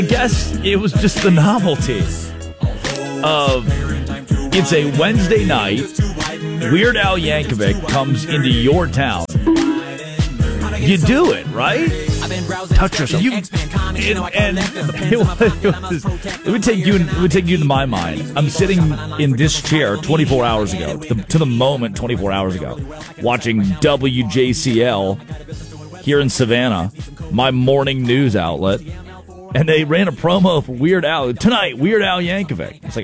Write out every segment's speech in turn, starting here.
I guess it was just the novelty of it's a Wednesday night. Weird Al Yankovic comes into your town. You do it, right? Touch yourself. Let me take you into my mind. I'm sitting in this chair 24 hours ago, to the moment 24 hours ago, watching WJCL here in Savannah, my morning news outlet, and they ran a promo for Weird Al. Tonight, Weird Al Yankovic. It's like,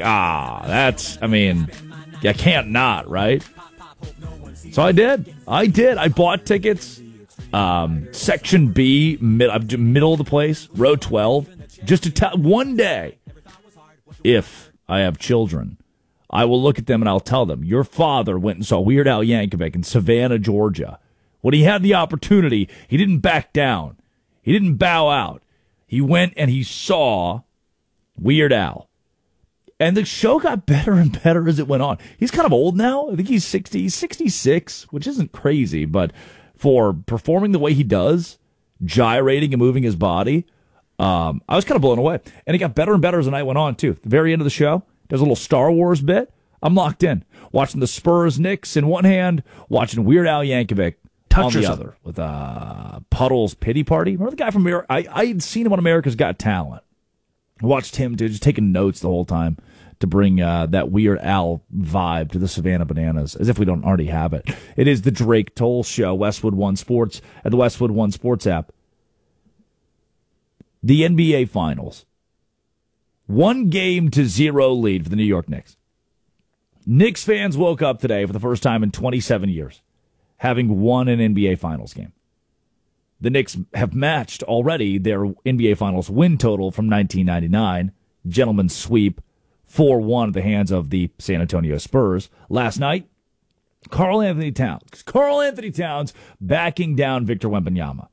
you can't not, right? So I did. I bought tickets. Section B, middle of the place, row 12. Just to tell one day, if I have children, I will look at them and I'll tell them, your father went and saw Weird Al Yankovic in Savannah, Georgia. When he had the opportunity, he didn't back down. He didn't bow out. He went and he saw Weird Al. And the show got better and better as it went on. He's kind of old now. I think he's 60, he's 66, which isn't crazy, but for performing the way he does, gyrating and moving his body, I was kind of blown away. And it got better and better as the night went on, too. At the very end of the show, there's a little Star Wars bit. I'm locked in. Watching the Spurs Knicks in one hand, watching Weird Al Yankovic on the other. With Puddle's Pity Party. Remember the guy from America? I had seen him on America's Got Talent. I watched him, dude, just taking notes the whole time to bring that Weird Al vibe to the Savannah Bananas, as if we don't already have it. It is the Drake Toll Show, Westwood One Sports, at the Westwood One Sports app. The NBA Finals. 1-0 lead for the New York Knicks. Knicks fans woke up today for the first time in 27 years, having won an NBA Finals game. The Knicks have matched already their NBA Finals win total from 1999, gentleman's sweep, 4-1 at the hands of the San Antonio Spurs. Last night, Karl Anthony Towns backing down Victor Wembanyama.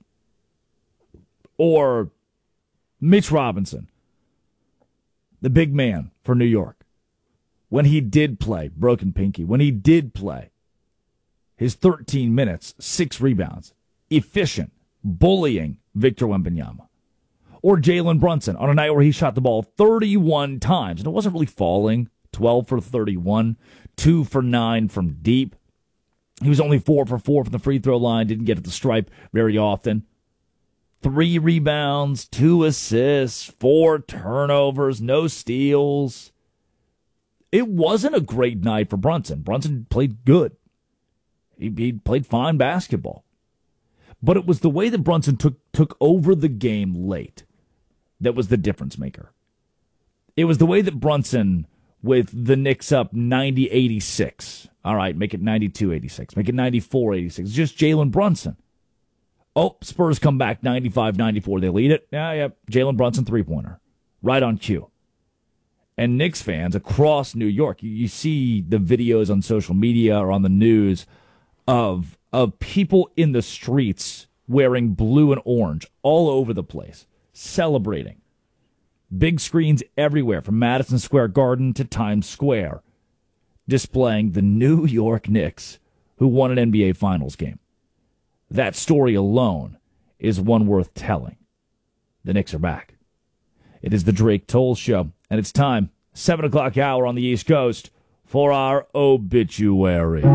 Or Mitch Robinson, the big man for New York. When he did play, broken pinky, when he did play, his 13 minutes, 6 rebounds, efficient, bullying Victor Wembanyama. Or Jalen Brunson on a night where he shot the ball 31 times. And it wasn't really falling. 12 for 31, 2 for 9 from deep. He was only 4 for 4 from the free throw line. Didn't get at the stripe very often. 3 rebounds, 2 assists, 4 turnovers, no steals. It wasn't a great night for Brunson. Brunson played good. He played fine basketball. But it was the way that Brunson took over the game late that was the difference maker. It was the way that Brunson, with the Knicks up 90-86. All right, make it 92-86. Make it 94-86. Just Jalen Brunson. Oh, Spurs come back 95-94. They lead it. Yeah. Jalen Brunson three-pointer. Right on cue. And Knicks fans across New York, you see the videos on social media or on the news of people in the streets wearing blue and orange all over the place, celebrating. Big screens everywhere, from Madison Square Garden to Times Square, displaying the New York Knicks, who won an NBA Finals game. That story alone is one worth telling. The Knicks are back. It is the Drake Toll Show, and it's time, 7 o'clock hour on the East Coast, for our obituaries.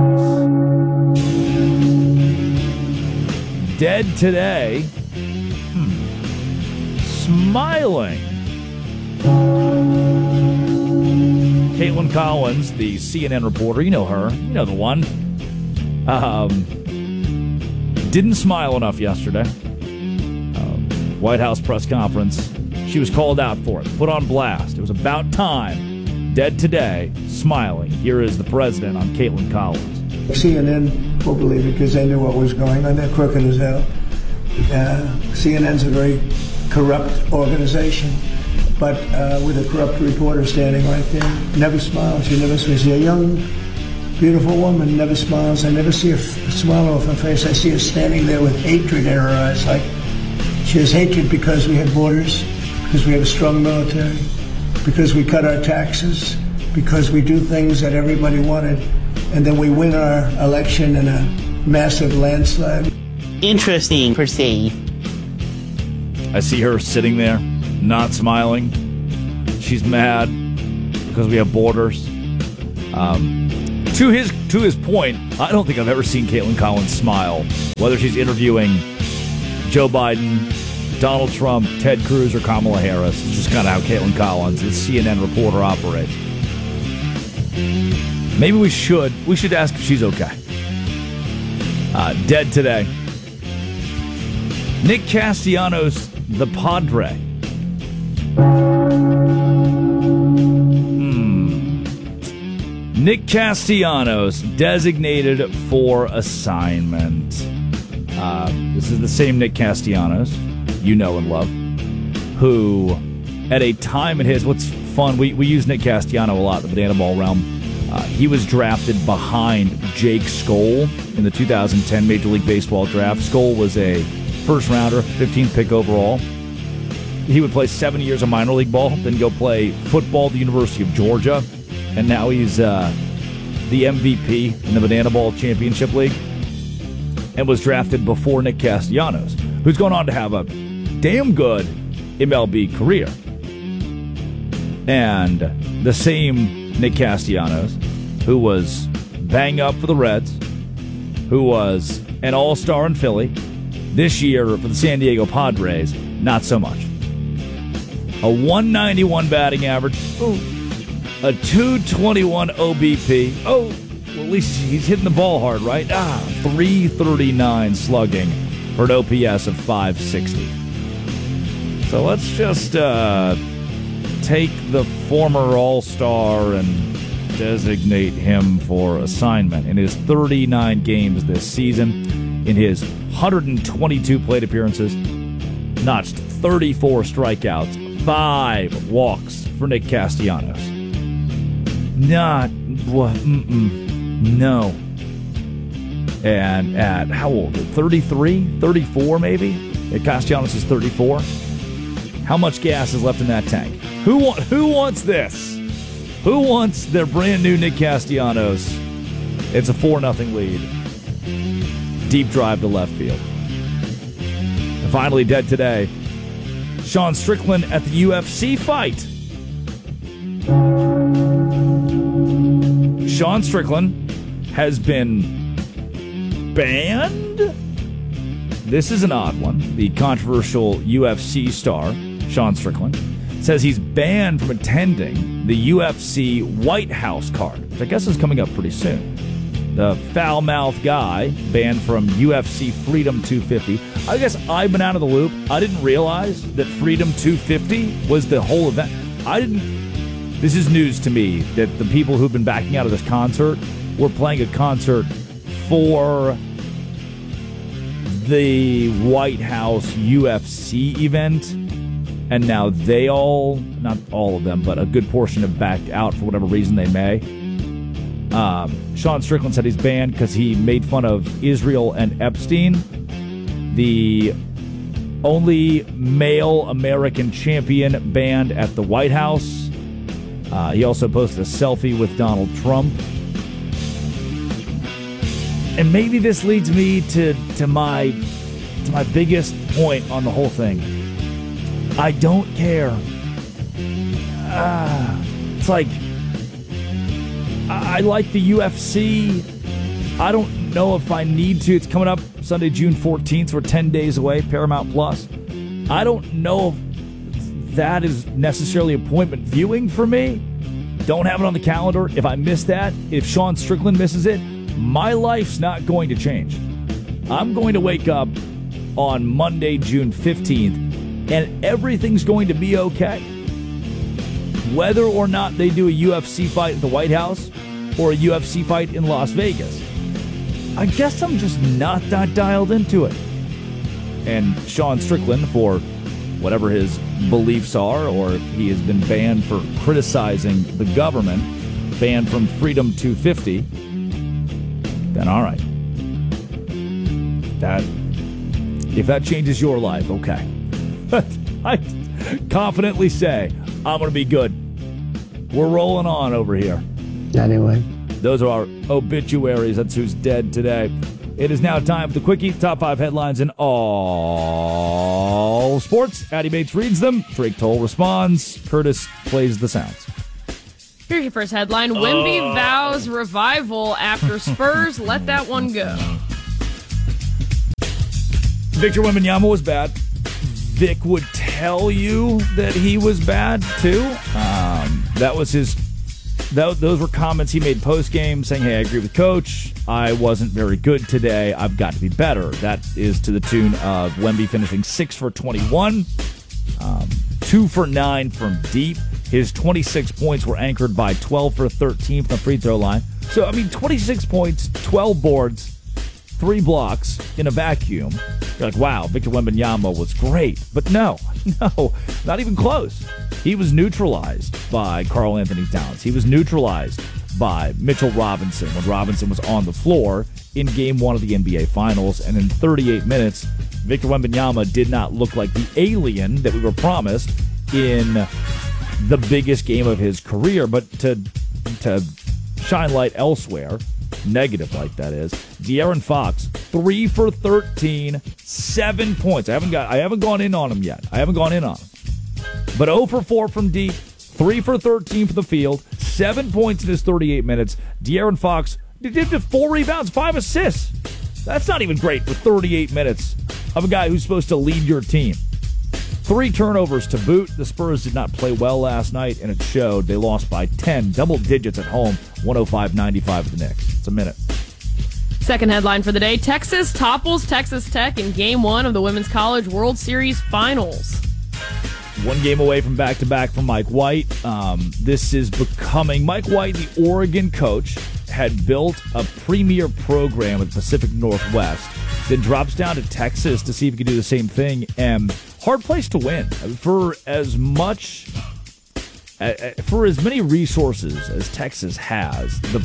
Dead today, smiling. Caitlin Collins, the CNN reporter, you know her, you know the one, didn't smile enough yesterday. White House press conference. She was called out for it, put on blast. It was about time. Dead today, smiling. Here is the president on Caitlin Collins. CNN will believe it because they knew what was going on. They're crooked as hell. CNN's a very corrupt organization, but with a corrupt reporter standing right there, never smiles. She never smiles. She's a young, beautiful woman, never smiles. I never see a smile off her face. I see her standing there with hatred in her eyes. Like she has hatred because we have borders, because we have a strong military, because we cut our taxes, because we do things that everybody wanted, and then we win our election in a massive landslide. Interesting per se. I see her sitting there not smiling. She's mad because we have borders. To his point, I don't think I've ever seen Caitlin Collins smile, whether she's interviewing Joe Biden, Donald Trump, Ted Cruz, or Kamala Harris. It's just kind of how Caitlin Collins, the CNN reporter, operates. Maybe we should ask if she's okay. Dead today. Nick Castellanos, the Padre. Nick Castellanos, designated for assignment. This is the same Nick Castellanos you know and love, who at a time in his, what's fun, we use Nick Castellanos a lot in the banana ball realm. He was drafted behind Jake Skoll in the 2010 Major League Baseball draft. Skoll was a first-rounder, 15th pick overall. He would play 7 years of minor league ball, then go play football at the University of Georgia, and now he's the MVP in the Banana Ball Championship League, and was drafted before Nick Castellanos, who's going on to have a damn good MLB career. And the same Nick Castellanos, who was bang up for the Reds, who was an all-star in Philly, this year for the San Diego Padres, not so much. A 191 batting average, a 221 OBP. Oh, well, at least he's hitting the ball hard, right? 339 slugging for an OPS of 560. So let's just take the former all-star and designate him for assignment. In his 39 games this season, in his 122 plate appearances, notched 34 strikeouts, 5 walks for Nick Castellanos. No. And at, how old? 33? 34 maybe? Castellanos is 34. How much gas is left in that tank? Who wants this? Who wants their brand new Nick Castellanos? It's a 4-0 lead. Deep drive to left field. And finally, dead today, Sean Strickland at the UFC fight. Sean Strickland has been banned. This is an odd one. The controversial UFC star, Sean Strickland, says he's banned from attending the UFC White House card, which I guess is coming up pretty soon. The foul-mouthed guy banned from UFC Freedom 250. I guess I've been out of the loop. I didn't realize that Freedom 250 was the whole event. This is news to me that the people who've been backing out of this concert were playing a concert for the White House UFC event, and now they all, not all of them, but a good portion have backed out for whatever reason they may. Sean Strickland said he's banned because he made fun of Israel and Epstein, the only male American champion banned at the White House. He also posted a selfie with Donald Trump. And maybe this leads me to my biggest point on the whole thing. I don't care. It's like, I like the UFC. I don't know if I need to. It's coming up Sunday, June 14th. So we're 10 days away, Paramount Plus. I don't know if that is necessarily appointment viewing for me. Don't have it on the calendar. If I miss that, if Sean Strickland misses it, my life's not going to change. I'm going to wake up on Monday, June 15th, and everything's going to be okay. Whether or not they do a UFC fight at the White House or a UFC fight in Las Vegas, I guess I'm just not that dialed into it. And Sean Strickland, for whatever his beliefs are, or if he has been banned for criticizing the government, banned from Freedom 250, then all right. If that changes your life, okay. But I confidently say I'm going to be good. We're rolling on over here. Anyway. Those are our obituaries. That's who's dead today. It is now time for the Quickie. Top 5 headlines in all All Sports. Addy Bates reads them. Drake Toll responds. Curtis plays the sounds. Here's your first headline. Wemby vows revival after Spurs let that one go. Victor Wembanyama was bad. Vic would tell you that he was bad, too. That was his... Those were comments he made post-game saying, hey, I agree with Coach. I wasn't very good today. I've got to be better. That is to the tune of Wemby finishing 6 for 21, 2 for 9 from deep. His 26 points were anchored by 12 for 13 from the free throw line. So, 26 points, 12 boards, 3 blocks in a vacuum. You're like, wow, Victor Wembanyama was great. But no, not even close. He was neutralized by Karl Anthony Towns. He was neutralized by Mitchell Robinson when Robinson was on the floor in Game 1 of the NBA Finals. And in 38 minutes, Victor Wembanyama did not look like the alien that we were promised in the biggest game of his career. But to shine light elsewhere, negative light that is, De'Aaron Fox, 3 for 13, 7 points. I haven't gone in on him yet. But 0 for 4 from deep, 3 for 13 from the field, 7 points in his 38 minutes. De'Aaron Fox did 4 rebounds, 5 assists. That's not even great for 38 minutes of a guy who's supposed to lead your team. 3 turnovers to boot. The Spurs did not play well last night, and it showed. They lost by 10, double digits at home, 105-95 of the Knicks. It's a minute. Second headline for the day. Texas topples Texas Tech in Game 1 of the Women's College World Series Finals. 1 game away from back-to-back from Mike White. This is becoming... Mike White, the Oregon coach, had built a premier program at the Pacific Northwest, then drops down to Texas to see if he can do the same thing, and hard place to win. For as many resources as Texas has, the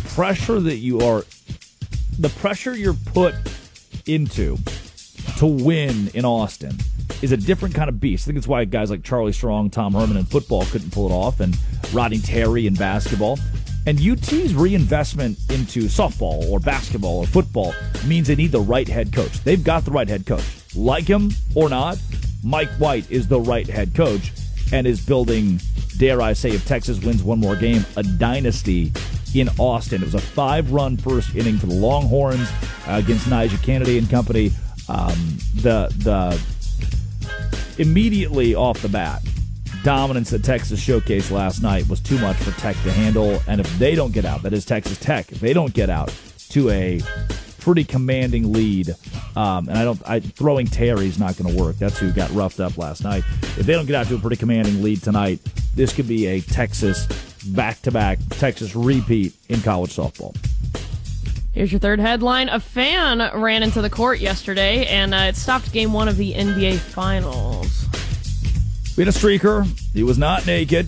pressure you're put into to win in Austin is a different kind of beast. I think that's why guys like Charlie Strong, Tom Herman in football couldn't pull it off, and Rodney Terry in basketball. And UT's reinvestment into softball or basketball or football means they need the right head coach. They've got the right head coach. Like him or not, Mike White is the right head coach and is building, dare I say, if Texas wins one more game, a dynasty in Austin. It was a 5-run first inning for the Longhorns against Nyjah Kennedy and company. The immediately off the bat, dominance that Texas showcased last night was too much for Tech to handle. And if they don't get out, that is Texas Tech, if they don't get out to a pretty commanding lead, and throwing Terry's not going to work. That's who got roughed up last night. If they don't get out to a pretty commanding lead tonight, this could be a Texas back-to-back Texas repeat in college softball. Here's your third headline. A fan ran into the court yesterday, and it stopped Game 1 of the NBA Finals. We had a streaker. He was not naked.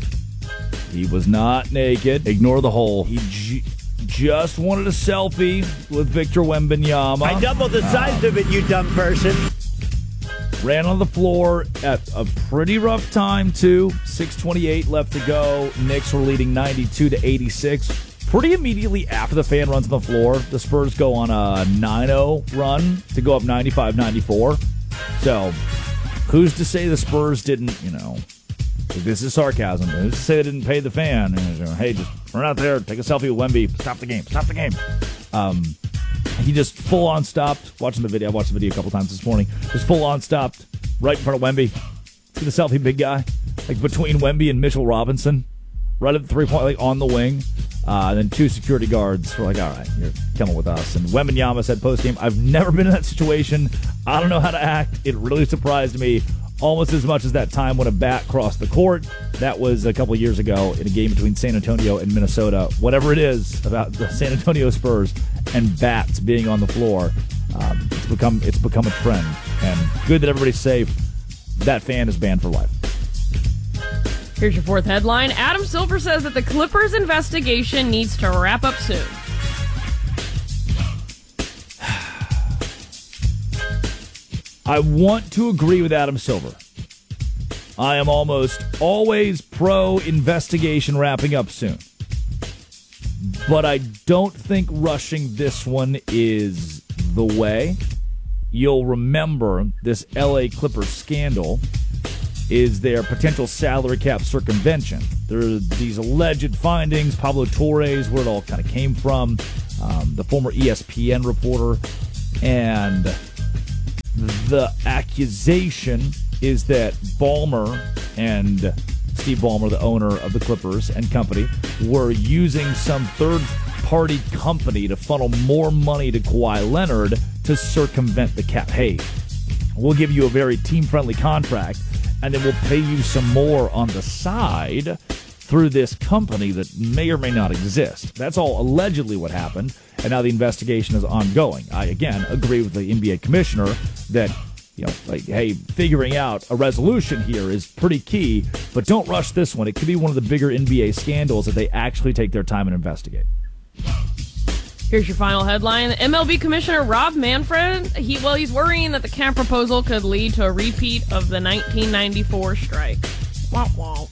Ignore the hole. He just wanted a selfie with Victor Wembanyama. I doubled the size of it, you dumb person. Ran on the floor at a pretty rough time, too. 6:28 left to go. Knicks were leading 92-86. Pretty immediately after the fan runs on the floor, the Spurs go on a 9-0 run to go up 95-94. So, who's to say the Spurs didn't, this is sarcasm. Who's to say they didn't pay the fan? Hey, just run out there, take a selfie with Wemby, stop the game. He just full-on stopped. Watching the video, I watched the video a couple times this morning. Just full-on stopped right in front of Wemby. See the selfie, big guy? Like between Wemby and Mitchell Robinson. Right at the 3-point, like on the wing. And then 2 security guards were like, all right, you're coming with us. And Wembanyama said post-game, I've never been in that situation. I don't know how to act. It really surprised me almost as much as that time when a bat crossed the court. That was a couple of years ago in a game between San Antonio and Minnesota. Whatever it is about the San Antonio Spurs and bats being on the floor, it's become a trend. And good that everybody's safe. That fan is banned for life. Here's your fourth headline. Adam Silver says that the Clippers investigation needs to wrap up soon. I want to agree with Adam Silver. I am almost always pro-investigation wrapping up soon. But I don't think rushing this one is the way. You'll remember this LA Clippers scandal is their potential salary cap circumvention. There are these alleged findings, Pablo Torres, where it all kind of came from, the former ESPN reporter, and the accusation is that Ballmer and Steve Ballmer, the owner of the Clippers and company, were using some third-party company to funnel more money to Kawhi Leonard to circumvent the cap. Hey, we'll give you a very team-friendly contract, and then we'll pay you some more on the side through this company that may or may not exist. That's all allegedly what happened, and now the investigation is ongoing. I, again, agree with the NBA commissioner that, hey, figuring out a resolution here is pretty key, but don't rush this one. It could be one of the bigger NBA scandals if they actually take their time and investigate. Here's your final headline. MLB Commissioner Rob Manfred, he's worrying that the cap proposal could lead to a repeat of the 1994 strike. Wah, wah.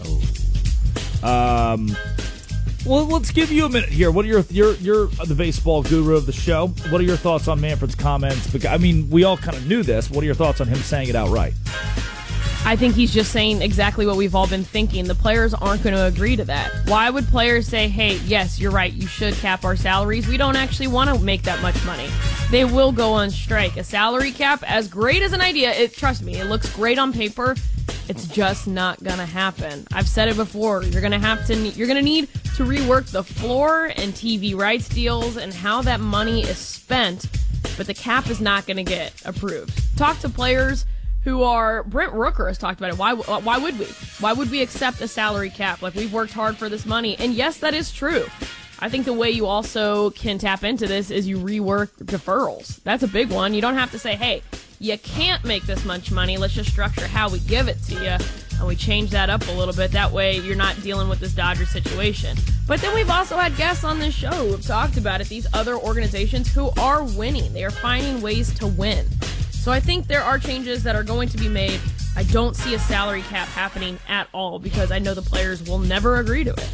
Well, let's give you a minute here. What are you're the baseball guru of the show. What are your thoughts on Manfred's comments? Because, I mean, we all kind of knew this. What are your thoughts on him saying it outright? I think he's just saying exactly what we've all been thinking. The players aren't going to agree to that. Why would players say, hey, yes, you're right, you should cap our salaries. We don't actually want to make that much money. They will go on strike. A salary cap, as great as an idea, trust me, it looks great on paper. It's just not going to happen. I've said it before. You're going to need to rework the floor and TV rights deals and how that money is spent, but the cap is not going to get approved. Talk to players who are, Brent Rooker has talked about it. Why would we? Why would we accept a salary cap? Like, we've worked hard for this money. And yes, that is true. I think the way you also can tap into this is you rework deferrals. That's a big one. You don't have to say, hey, you can't make this much money. Let's just structure how we give it to you. And we change that up a little bit. That way you're not dealing with this Dodger situation. But then we've also had guests on this show who have talked about it. These other organizations who are winning. They are finding ways to win. So I think there are changes that are going to be made. I don't see a salary cap happening at all because I know the players will never agree to it.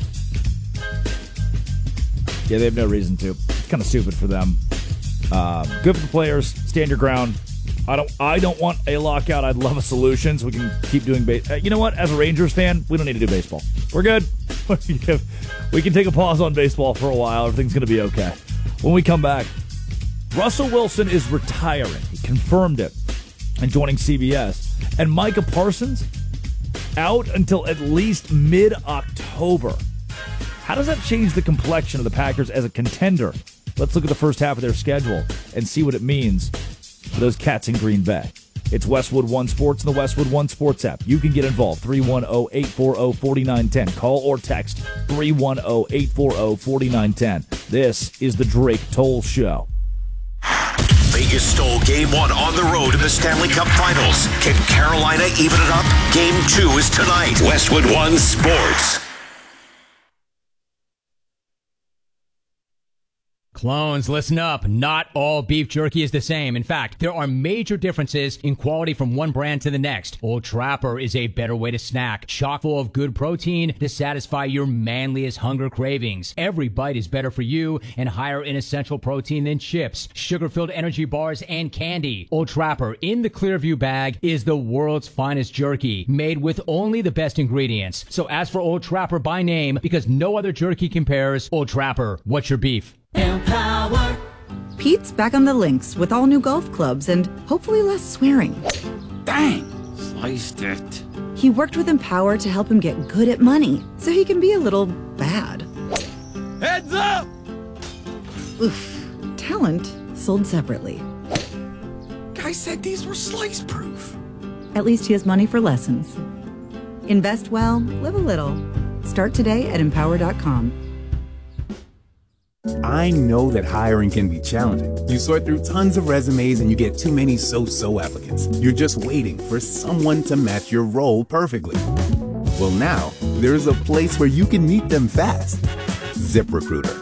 Yeah, they have no reason to. It's kind of stupid for them. Good for the players. Stand your ground. I don't want a lockout. I'd love a solution so we can keep doing baseball. You know what? As a Rangers fan, we don't need to do baseball. We're good. We can take a pause on baseball for a while. Everything's going to be okay. When we come back, Russell Wilson is retiring. He confirmed it and joining CBS. And Micah Parsons out until at least mid-October. How does that change the complexion of the Packers as a contender? Let's look at the first half of their schedule and see what it means for those Cats in Green Bay. It's Westwood One Sports and the Westwood One Sports app. You can get involved. 310-840-4910. Call or text 310-840-4910. This is the Drake Toll Show. Vegas stole Game 1 on the road in the Stanley Cup Finals. Can Carolina even it up? Game 2 is tonight. Westwood One Sports. Clones, listen up. Not all beef jerky is the same. In fact, there are major differences in quality from one brand to the next. Old Trapper is a better way to snack, chock full of good protein to satisfy your manliest hunger cravings. Every bite is better for you and higher in essential protein than chips, sugar-filled energy bars, and candy. Old Trapper in the Clearview bag is the world's finest jerky, made with only the best ingredients. So ask for Old Trapper by name because no other jerky compares. Old Trapper, what's your beef? Empower. Pete's back on the links with all new golf clubs and hopefully less swearing. Dang, sliced it. He worked with Empower to help him get good at money so he can be a little bad. Heads up! Oof. Talent sold separately. Guy said these were slice proof. At least he has money for lessons. Invest well, live a little. Start today at empower.com. I know that hiring can be challenging. You sort through tons of resumes and you get too many so-so applicants. You're just waiting for someone to match your role perfectly. Well, now, there's a place where you can meet them fast. ZipRecruiter.